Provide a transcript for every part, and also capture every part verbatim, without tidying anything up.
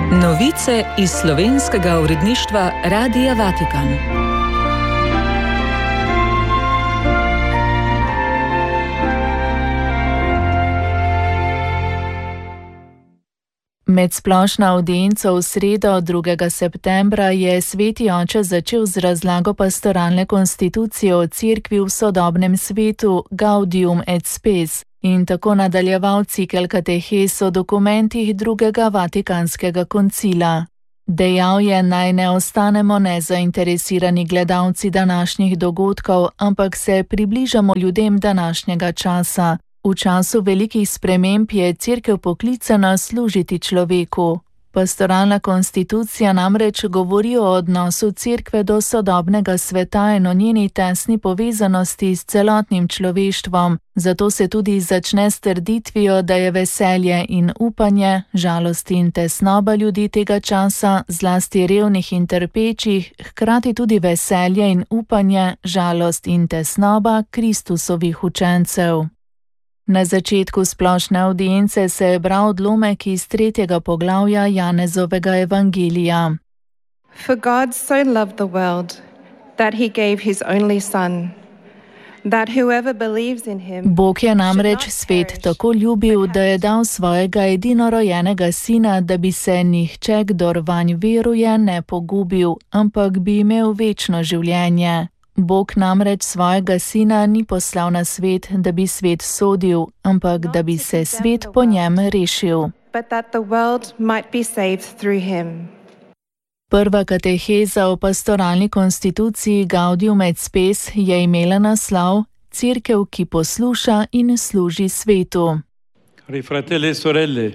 Novice iz slovenskega uredništva Radia Vatikan. Med splošno avdienco v sredo drugega septembra je Sveti oče začel z razlago pastoralne konstitucije o cerkvi v sodobnem svetu Gaudium et Spes in tako nadaljeval cikel katehes o dokumentih drugega vatikanskega koncila. Dejal je, naj ne ostanemo nezainteresirani gledalci današnjih dogodkov, ampak se približamo ljudem današnjega časa. V času velikih sprememb je cerkev poklicana služiti človeku. Pastoralna konstitucija namreč govori o odnosu cerkve do sodobnega sveta in o njeni tesni povezanosti s celotnim človeštvom, zato se tudi začne s trditvijo, da je veselje in upanje, žalost in tesnoba ljudi tega časa, zlasti revnih in trpečih, hkrati tudi veselje in upanje, žalost in tesnoba Kristusovih učencev. Na začetku splošne avdience se je bral odlomek iz tretjega poglavja Janezovega evangelija. For God so loved the world, that he gave his only son, that whoever believes in him... Bog je namreč svet tako ljubil, da je dal svojega edinorojenega sina, da bi se nihče, kdor vanj veruje, ne pogubil, ampak bi imel večno življenje. Bog namreč svojega sina ni poslal na svet, da bi svet sodil, ampak da bi se svet po njem rešil. Prva kateheza o pastoralni konstituciji Gaudium et Spes je imela naslov Cerkev, ki posluša in služi svetu. Cari fratelli e sorelle,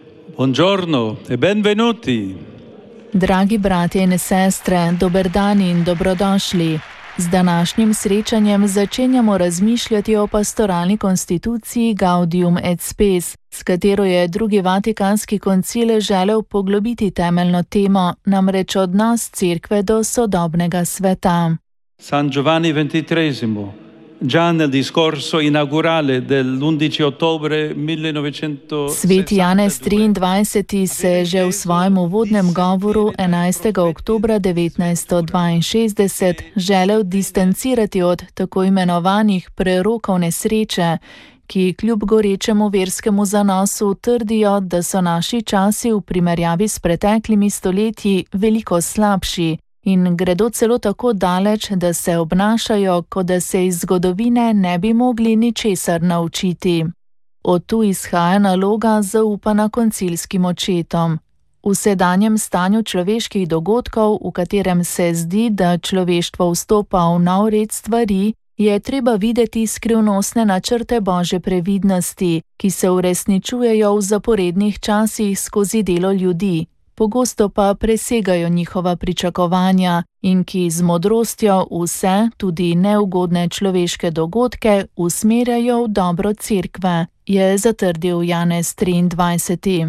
buongiorno e benvenuti. Dragi bratje in sestre, dober dan in dobrodošli. Z današnjim srečanjem začenjamo razmišljati o pastoralni konstituciji Gaudium et Spes, s katero je drugi vatikanski koncil želel poglobiti temeljno temo, namreč odnos cerkve do sodobnega sveta. San Giovanni ventitresimo, già nel discorso inaugurale dell'undici ottobre millenovecentosessantadue. Sveti Janez triindvajseti se je že v svojem uvodnem govoru enajstega oktobra devetnajststo dvainšestdeset želel distancirati od tako imenovanih prerokov nesreče, ki kljub gorečemu verskemu zanosu trdijo, da so naši časi v primerjavi s preteklimi stoletji veliko slabši, in gredo celo tako daleč, da se obnašajo, kot da se iz zgodovine ne bi mogli ničesar naučiti. Od tu izhaja naloga zaupana koncilskim očetom. V sedanjem stanju človeških dogodkov, v katerem se zdi, da človeštvo vstopa v nov red stvari, je treba videti skrivnostne načrte Božje previdnosti, ki se uresničujejo v zaporednih časih skozi delo ljudi, pogosto pa presegajo njihova pričakovanja in ki z modrostjo vse, tudi neugodne človeške dogodke, usmerjajo v dobro cerkve, je zatrdil Janez triindvajseti.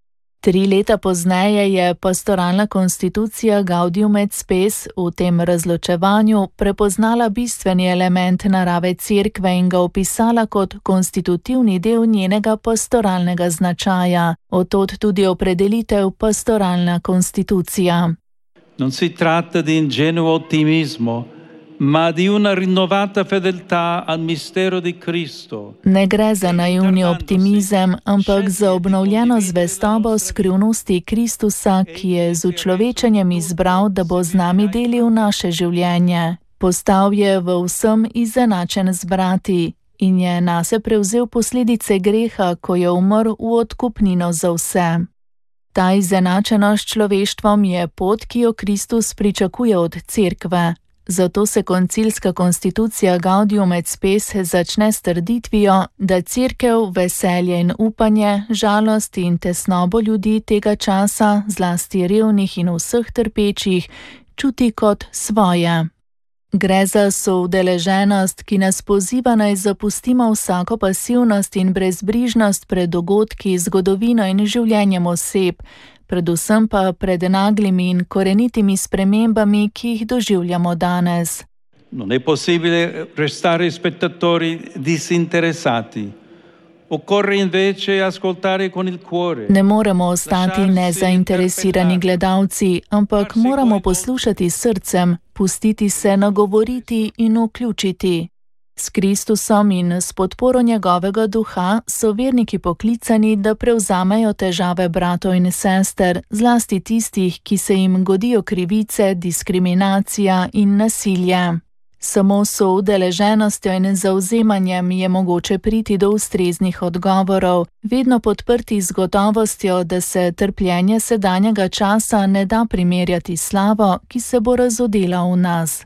Tri leta pozneje je pastoralna konstitucija Gaudium et Spes v tem razločevanju prepoznala bistveni element narave cerkve in ga opisala kot konstitutivni del njenega pastoralnega značaja, od tudi opredelitev pastoralna konstitucija. Non si tratta di ingenuo ottimismo, ma di una rinnovata fedeltà al mistero di Cristo. Ne gre za naivni optimizem, ampak za obnovljeno zvestobo skrivnosti Kristusa, ki je z učlovečenjem izbral, da bo z nami delil naše življenje. Postal je v vsem izenačen z brati in je nase prevzel posledice greha, ko je umrl v odkupnino za vse. Ta izenačenost s človeštvom je pot, ki jo Kristus pričakuje od cerkve. Zato se koncilska konstitucija Gaudium et Spes začne s trditvijo, da cerkev veselje in upanje, žalost in tesnobo ljudi tega časa, zlasti revnih in vseh trpečih, čuti kot svoje. Gre za soudeleženost, ki nas poziva naj zapustimo vsako pasivnost in brezbrižnost pred dogodki, zgodovino in življenjem oseb, predvsem pa pred naglimi in korenitimi spremembami, ki jih doživljamo danes. Non è possibile restare spettatori disinteressati. Occorre invece ascoltare con il cuore. Ne moremo ostati nezainteresirani gledalci, ampak moramo poslušati s srcem, pustiti se nagovoriti in vključiti. S Kristusom in s podporo njegovega duha so verniki poklicani, da prevzamejo težave bratov in sester, zlasti tistih, ki se jim godijo krivice, diskriminacija in nasilje. Samo s udeleženostjo in zavzemanjem je mogoče priti do ustreznih odgovorov, vedno podprti z gotovostjo, da se trpljenje sedanjega časa ne da primerjati s slavo, ki se bo razodela v nas.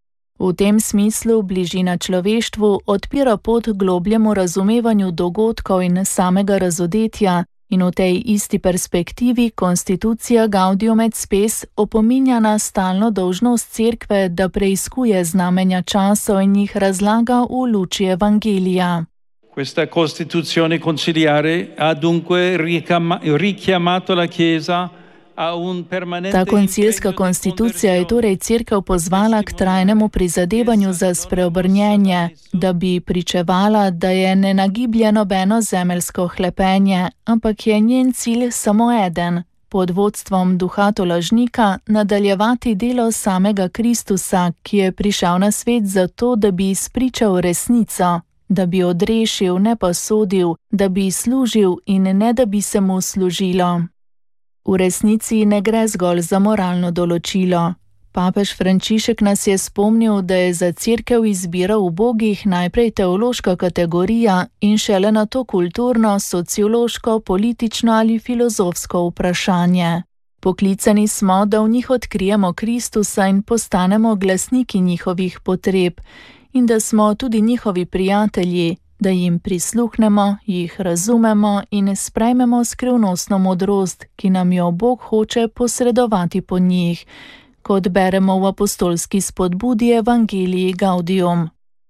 V tem smislu bližina človeštvu odpira pot globljemu razumevanju dogodkov in samega razodetja, in v tej isti perspektivi konstitucija Gaudium et Spes opominja na stalno dolžnost cerkve, da preiskuje znamenja časov in jih razlaga v luči evangelija. Questa Costituzione conciliare ha dunque richiamato la Chiesa a un permanente. Ta koncilska konstitucija je torej cerkev pozvala k trajnemu prizadevanju za spreobrnjenje, da bi pričevala, da je ne nagiblje nobeno zemeljsko hlepenje, ampak je njen cilj samo eden, pod vodstvom duha tolažnika nadaljevati delo samega Kristusa, ki je prišel na svet zato, da bi spričal resnico, da bi odrešil, ne pa sodil, da bi služil in ne da bi se mu služilo. V resnici ne gre zgolj za moralno določilo. Papež Frančišek nas je spomnil, da je za cerkev izbira ubogih najprej teološka kategorija in šele nato kulturno, sociološko, politično ali filozofsko vprašanje. Poklicani smo, da v njih odkrijemo Kristusa in postanemo glasniki njihovih potreb in da smo tudi njihovi prijatelji, da jim prisluhnemo, jih razumemo in sprejmemo skrivnostno modrost, ki nam jo Bog hoče posredovati po njih, kot beremo v apostolski spodbudi Evangeliji Gaudium.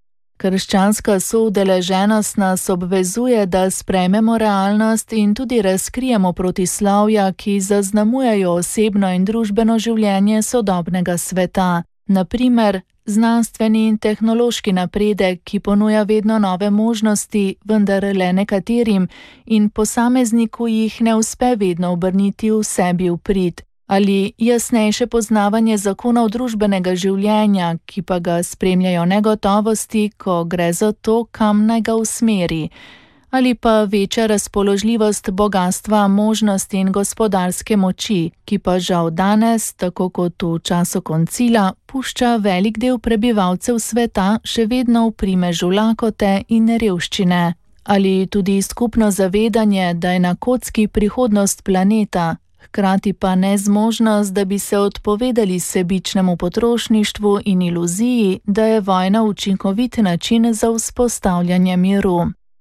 Krščanska soudeleženost nas obvezuje, da sprejmemo realnost in tudi razkrijemo protislovja, ki zaznamujejo osebno in družbeno življenje sodobnega sveta. Na primer, znanstveni in tehnološki napredek, ki ponuja vedno nove možnosti, vendar le nekaterim, in posamezniku jih ne uspe vedno obrniti v sebi v prid, ali jasnejše poznavanje zakonov družbenega življenja, ki pa ga spremljajo negotovosti, ko gre za to, kam naj ga usmeri, ali pa večja razpoložljivost bogastva, možnosti in gospodarske moči, ki pa žal danes, tako kot v času koncila, pušča velik del prebivalcev sveta še vedno v primežu lakote in revščine, ali tudi skupno zavedanje, da je na kocki prihodnost planeta, hkrati pa nezmožnost, da bi se odpovedali sebičnemu potrošništvu in iluziji, da je vojna učinkovit način za vzpostavljanje miru.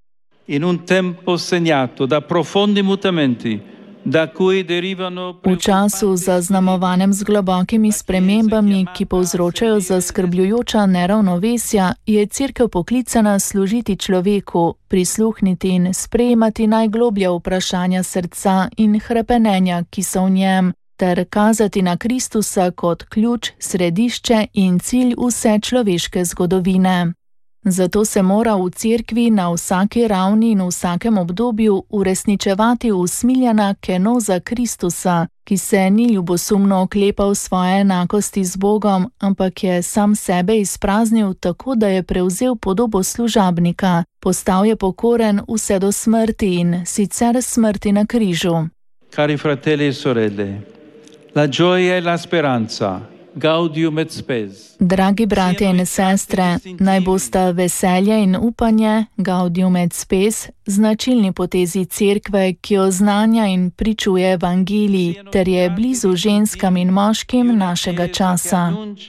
In un tempo segnato da profondi mutamenti, da cui derivano. V času zaznamovanem z globokimi spremembami, ki povzročajo zaskrbljujoča neravnovesja, je cerkev poklicana služiti človeku, prisluhniti in sprejemati najgloblja vprašanja srca in hrepenenja, ki so v njem, ter kazati na Kristusa kot ključ, središče in cilj vse človeške zgodovine. Zato se mora v cerkvi na vsaki ravni in v vsakem obdobju uresničevati usmiljena kenoza Kristusa, ki se ni ljubosumno oklepal svoje enakosti z Bogom, ampak je sam sebe izpraznil tako, da je prevzel podobo služabnika, postal je pokoren vse do smrti in sicer smrti na križu. Cari fratelli e sorelle, la gioia e la speranza. Gaudium et Spes. Dragi bratje in sestre, naj bosta veselje in upanje, Gaudium et Spes, značilni potezi cerkve, ki oznanja in pričuje evangelij, ter je blizu ženskam in moškim našega časa.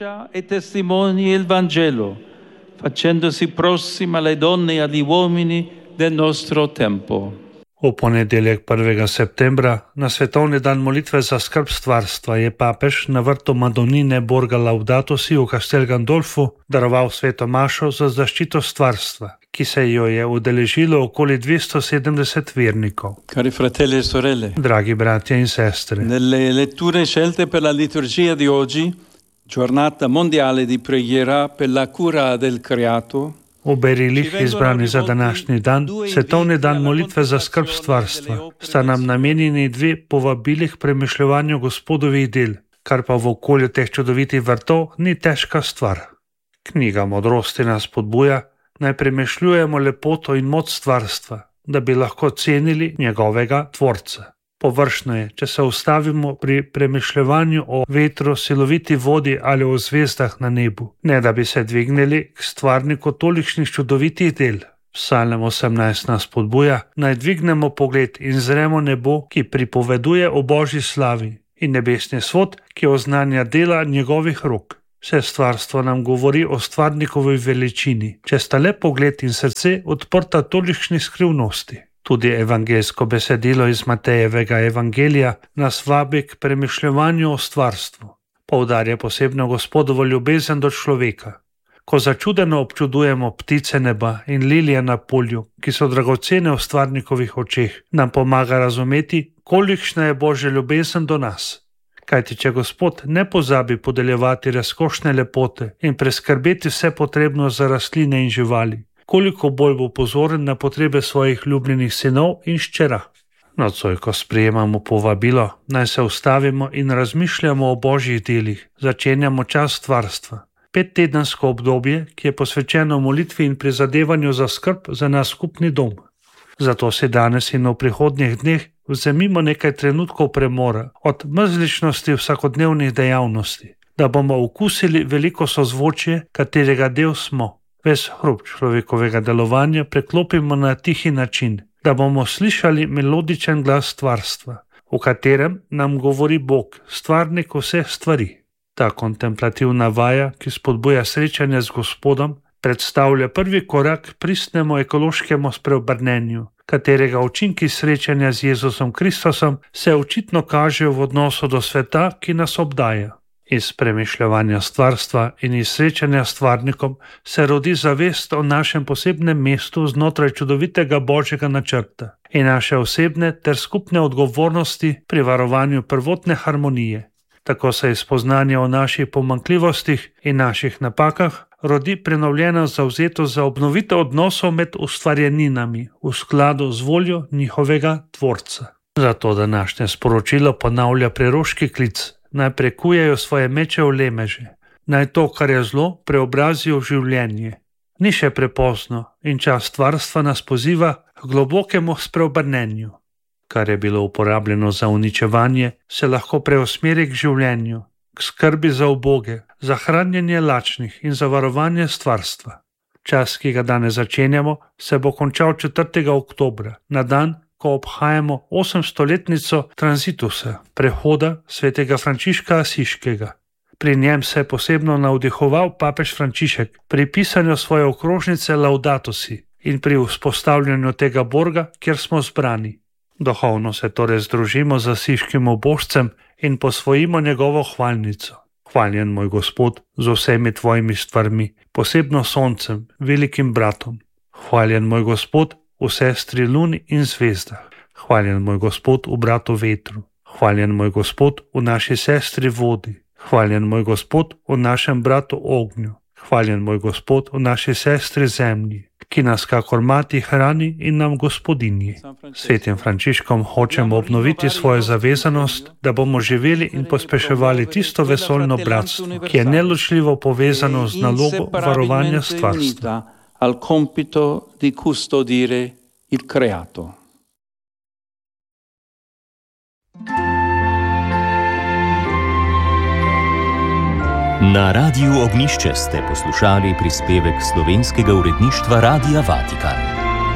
E testimoni il Vangelo, facendosi prossima alle donne e agli uomini del nostro tempo. V ponedeljek prvega septembra, na svetovni dan molitve za skrb stvarstva, je papež na vrtu Madonine Borga Laudato Si v Castel Gandolfu daroval sveto mašo za zaščito stvarstva, ki se jo je udeležilo okoli dvesto sedemdeset vernikov. Cari fratelli e sorelle, dragi bratje in sestre, nelle letture scelte per la liturgia di oggi, giornata mondiale di preghiera per la cura del creato, V berilih, izbrani za današnji dan, svetovni dan molitve za skrb stvarstva, sta nam namenjeni dve povabili k premišljevanju Gospodovih del, kar pa v okolju teh čudovitih vrtov ni težka stvar. Knjiga modrosti nas spodbuja, naj premišljujemo lepoto in moč stvarstva, da bi lahko cenili njegovega tvorca. Površno je, če se ustavimo pri premišljevanju o vetru, siloviti vodi ali o zvezdah na nebu, ne da bi se dvignili k stvarniku tolikšnih čudovitih del. Psalm osemnajst nas spodbuja, naj dvignemo pogled in zremo nebo, ki pripoveduje o Božji slavi, in nebesni svod, ki oznanja dela njegovih rok. Vse stvarstvo nam govori o stvarnikovi veličini, če sta le pogled in srce odprta tolikšnih skrivnosti. Tudi evangeljsko besedilo iz Matejevega evangelija nas vabi k premišljevanju o stvarstvu. Poudarja posebno Gospodovo ljubezen do človeka. Ko začudeno občudujemo ptice neba in lilije na polju, ki so dragocene v stvarnikovih očeh, nam pomaga razumeti, kolikšna je Božja ljubezen do nas. Kajti če Gospod ne pozabi podeljevati razkošne lepote in preskrbeti vse potrebno za rastline in živali, koliko bolj bo pozoren na potrebe svojih ljubljenih sinov in hčera. Nocoj, ko sprejemamo povabilo, naj se ustavimo in razmišljamo o Božjih delih, začenjamo čas stvarstva. Pettedensko obdobje, ki je posvečeno molitvi in prizadevanju za skrb za naš skupni dom. Zato si danes in v prihodnjih dneh vzemimo nekaj trenutkov premora od mrzličnosti vsakodnevnih dejavnosti, da bomo okusili veliko sozvočje, katerega del smo. Ves hrup človekovega delovanja preklopimo na tihi način, da bomo slišali melodičen glas stvarstva, v katerem nam govori Bog, stvarnik vseh stvari. Ta kontemplativna vaja, ki spodbuja srečanje z Gospodom, predstavlja prvi korak k pristnemu ekološkemu spreobrnenju, katerega učinki srečanja z Jezusom Kristusom se očitno kažejo v odnosu do sveta, ki nas obdaja. Iz premišljevanja stvarstva in iz srečanja s stvarnikom se rodi zavest o našem posebnem mestu znotraj čudovitega Božjega načrta in naše osebne ter skupne odgovornosti pri varovanju prvotne harmonije. Tako se iz spoznanja o naših pomanjkljivostih in naših napakah rodi prenovljena zavzetost za obnovitev odnosov med ustvarjeninami v skladu z voljo njihovega tvorca. Zato današnje sporočilo ponavlja preroški klic, naj prekujejo svoje meče v lemeže, naj to, kar je zlo, preobrazijo v življenje. Ni še prepozno in čas stvarstva nas poziva k globokemu spreobrnenju. Kar je bilo uporabljeno za uničevanje, se lahko preusmeri k življenju, k skrbi za uboge, za hranjenje lačnih in za varovanje stvarstva. Čas, ki ga danes začenjamo, se bo končal četrtega oktobra, na dan, ko obhajamo osemstoletnico tranzitusa, prehoda svetega Frančiška Asiškega. Pri njem se je posebno navdihoval papež Frančišek pri pisanju svoje okrožnice Laudato si in pri vzpostavljanju tega borga, kjer smo zbrani. Duhovno se torej združimo z asiškim obožcem in posvojimo njegovo hvalnico. Hvaljen moj Gospod z vsemi tvojimi stvarmi, posebno soncem, velikim bratom. Hvaljen moj Gospod v sestri luni in zvezdah. Hvaljen moj Gospod v bratu vetru. Hvaljen moj Gospod v naši sestri vodi. Hvaljen moj Gospod v našem bratu ognju. Hvaljen moj Gospod v naši sestri zemlji, ki nas kakor mati hrani in nam gospodinji. Svetim Frančiškom hočemo obnoviti svojo zavezanost, da bomo živeli in pospeševali tisto vesoljno bratstvo, ki je neločljivo povezano z nalogo varovanja stvarstva. Al compito di custodire il creato. Na Radiu Ognjišče ste poslušali prispevek slovenskega uredništva Radia Vatikan.